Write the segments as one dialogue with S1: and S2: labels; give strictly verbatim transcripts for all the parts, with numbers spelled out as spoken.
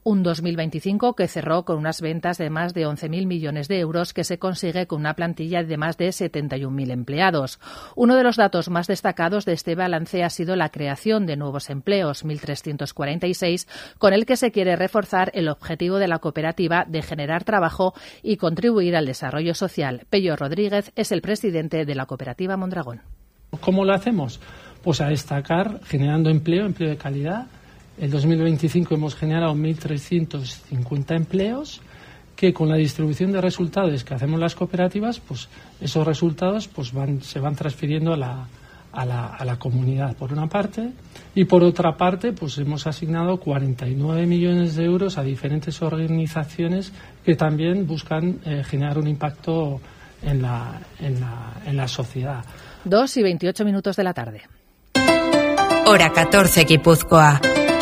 S1: Un dos mil veinticinco que cerró con unas ventas de más de once mil millones de euros que se consigue con una plantilla de más de setenta y un mil empleados. Uno de los datos más destacados de este balance ha sido la creación de nuevos empleos, mil trescientos cuarenta y seis, con el que se quiere reforzar el objetivo de la cooperativa de generar trabajo y contribuir al desarrollo social. Pello Rodríguez es el presidente de la cooperativa Mondragón.
S2: ¿Cómo lo hacemos? Pues a destacar generando empleo, empleo de calidad. El dos mil veinticinco hemos generado mil trescientos cincuenta empleos que con la distribución de resultados que hacemos las cooperativas, pues esos resultados pues van, se van transfiriendo a la, a, la, a la comunidad por una parte, y por otra parte pues hemos asignado cuarenta y nueve millones de euros a diferentes organizaciones que también buscan eh, generar un impacto en la, en la, en la sociedad.
S1: Dos y veintiocho minutos de la tarde.
S3: Hora catorce, Guipúzcoa.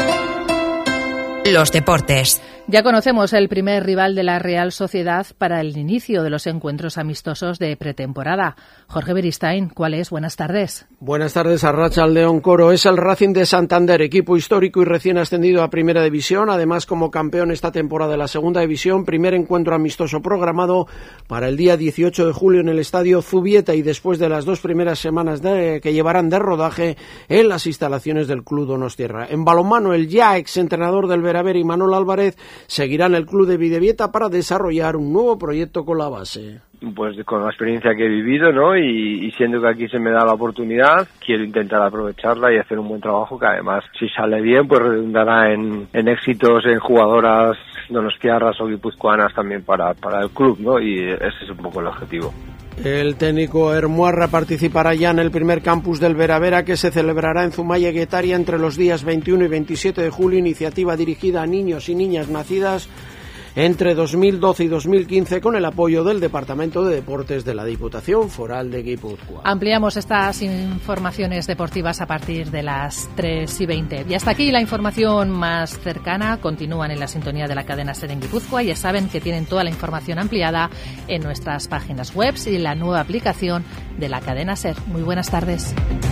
S3: Los deportes.
S1: Ya conocemos el primer rival de la Real Sociedad para el inicio de los encuentros amistosos de pretemporada. Jorge Beristain, ¿cuál es? Buenas tardes.
S4: Buenas tardes, Arratsaldeon Coro. Es el Racing de Santander, equipo histórico y recién ascendido a Primera División, además como campeón esta temporada de la Segunda División. Primer encuentro amistoso programado para el día dieciocho de julio en el Estadio Zubieta, y después de las dos primeras semanas de, que llevarán de rodaje en las instalaciones del Club Donostiarra. En balonmano, el ya exentrenador del Beravera, Imanol Álvarez, seguirá en el club de Bidebieta para desarrollar un nuevo proyecto con la base.
S5: Pues con la experiencia que he vivido, ¿no? Y, y siendo que aquí se me da la oportunidad, quiero intentar aprovecharla y hacer un buen trabajo que además, si sale bien, pues redundará en, en éxitos en jugadoras donostiarras o guipuzcoanas también para, para el club, ¿no? Y ese es un poco el objetivo.
S4: El técnico Hermuarra participará ya en el primer campus del Veravera, que se celebrará en Zumaya, Guetaria, entre los días veintiuno y veintisiete de julio, iniciativa dirigida a niños y niñas nacidas entre dos mil doce y dos mil quince, con el apoyo del Departamento de Deportes de la Diputación Foral de Guipúzcoa.
S1: Ampliamos estas informaciones deportivas a partir de las tres y veinte. Y hasta aquí la información más cercana. Continúan en la sintonía de la cadena SER en Guipúzcoa. Ya saben que tienen toda la información ampliada en nuestras páginas web y en la nueva aplicación de la cadena SER. Muy buenas tardes.